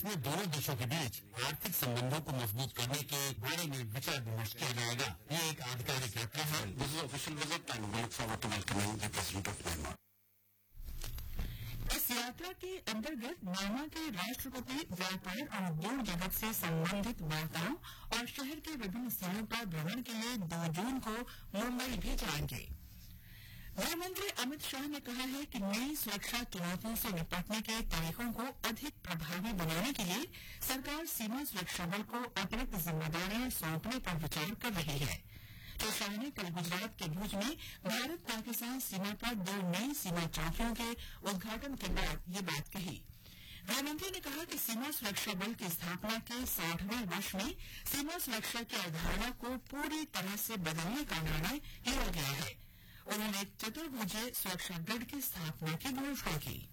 इसमें दोनों देशों के बीच आर्थिक संबंधों को मजबूत करने के बारे में विचार विमर्श किया जाएगा। ये एक आधिकारिक यात्रा है। This is official visit and we look forward to welcoming the President of Myanmar. इस यात्रा के अंतर्गत म्यांमार के राष्ट्रपति व्यापार और उद्योग जगत से संबंधित वार्ताओं और शहर के विभिन्न स्थानों पर भ्रमण के लिए 2 जून को मुंबई भी जाएंगे। गृहमंत्री अमित शाह ने कहा है कि नई सुरक्षा चुनौतियों से निपटने के तरीकों को अधिक प्रभावी बनाने के लिए सरकार सीमा सुरक्षा बल को अतिरिक्त जिम्मेदारियां सौंपने पर विचार कर रही है। श्री शाह ने कल गुजरात के भुज में भारत पाकिस्तान सीमा पर 2 नई सीमा चौकियों के उद्घाटन के बाद ये बात कही। गृहमंत्री ने कहा कि सीमा सुरक्षा बल की स्थापना के 60वें वर्ष में सीमा सुरक्षा की अवधारणा को पूरी तरह से बदलने का निर्णय लिया गया है। उन्होंने चतुर्भुजीय सुरक्षा ग्रिड की स्थापना की घोषणा की।